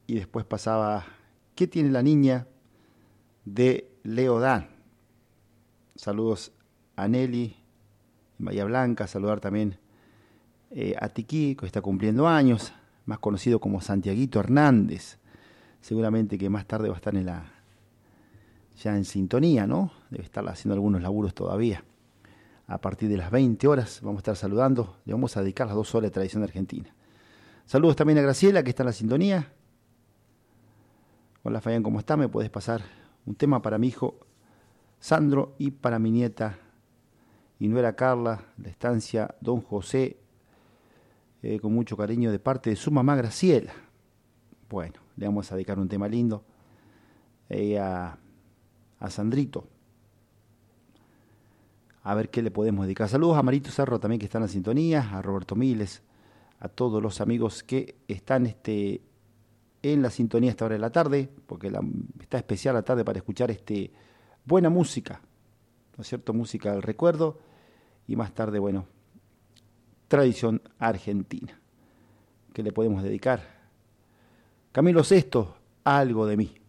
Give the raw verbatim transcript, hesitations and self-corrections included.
y después pasaba ¿Qué tiene la niña? De Leo Dan. Saludos a Nelly, Bahía Blanca, saludar también eh, a Tiquí, que está cumpliendo años, más conocido como Santiaguito Hernández. Seguramente que más tarde va a estar en la, ya en sintonía, ¿no? Debe estar haciendo algunos laburos todavía. A partir de las veinte horas vamos a estar saludando, le vamos a dedicar las dos horas de tradición argentina. Saludos también a Graciela, que está en la sintonía. Hola Fabián, ¿cómo está? ¿Me puedes pasar un tema para mi hijo Sandro y para mi nieta y nuera Carla, la estancia Don José, eh, con mucho cariño de parte de su mamá Graciela? Bueno, le vamos a dedicar un tema lindo eh, a, a Sandrito. A ver qué le podemos dedicar. Saludos a Marito Cerro también, que está en la sintonía, a Roberto Miles, a todos los amigos que están este, en la sintonía a esta hora de la tarde, porque la, está especial la tarde para escuchar este, buena música, ¿no es cierto? Música del recuerdo y más tarde, bueno, tradición argentina. ¿Qué le podemos dedicar? Camilo Sesto, Algo de mí.